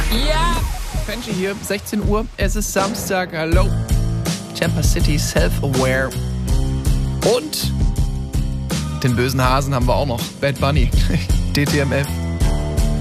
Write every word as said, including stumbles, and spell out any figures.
Ja, Benji hier, sechzehn Uhr, es ist Samstag, hallo. Tampa City Self-Aware. Und den bösen Hasen haben wir auch noch, Bad Bunny, D T M F.